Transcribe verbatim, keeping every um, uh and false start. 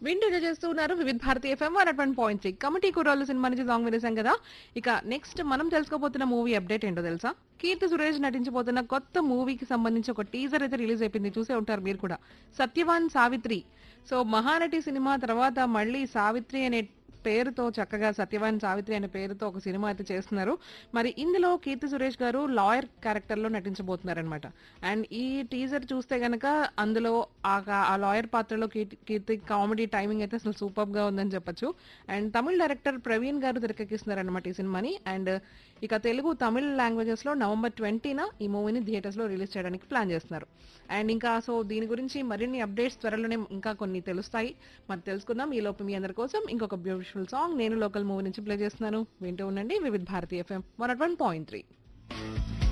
వింటూ చేస్తూ ఉన్నారు వివిధ Bharati FM one one point three committee కుర్రాళ్ళు సినిమా నుంచి సాంగ్ వినేసాం కదా. ఇక నెక్స్ట్ మనం తెలుసుకోబోతున్న మూవీ అప్డేట్ ఏంటో తెలుసా? కీర్తి సురేష్ నటించబోతున్న కొత్త మూవీకి సంబంధించి ఒక టీజర్ అయితే రిలీజ్ అయిపోయింది, చూసే ఉంటారు మీరు కూడా. సత్యవాన్ సావిత్రి. సో మహానటి సినిమా తర్వాత మళ్ళీ సావిత్రి అనే పేరుతో చక్కగా సత్యవాన్ సావిత్రి అనే పేరుతో ఒక సినిమా అయితే చేస్తున్నారు. మరి ఇందులో కీర్తి సురేష్ గారు లాయర్ క్యారెక్టర్ లో నటించబోతున్నారనమాట. అండ్ ఈ టీజర్ చూస్తే గనక అందులో ఆ ఆ లాయర్ పాత్రలో కీర్తి కీర్తి కామెడీ టైమింగ్ అయితే అసలు సూపర్ గా ఉందని చెప్పొచ్చు. అండ్ తమిళ డైరెక్టర్ ప్రవీణ్ గారు తెరకెక్కిస్తున్నారనమాట ఈ సినిమాని. అండ్ ఇక తెలుగు తమిళ లాంగ్వేజెస్ లో నవంబర్ ట్వంటీన ఈ మూవీని థియేటర్స్ లో రిలీజ్ చేయడానికి ప్లాన్ చేస్తున్నారు. అండ్ ఇంకా సో దీని గురించి మరిన్ని అప్డేట్స్ త్వరలోనే ఇంకా కొన్ని తెలుస్తాయి, మరి తెలుసుకుందాం. ఈ లోపు మీ అందరి కోసం ఇంకొక బ్యూటిఫుల్ సాంగ్ నేను లోకల్ మూవీ నుంచి ప్లే చేస్తున్నాను. వింటూ ఉండండి వివిధ Bharati FM one one point three.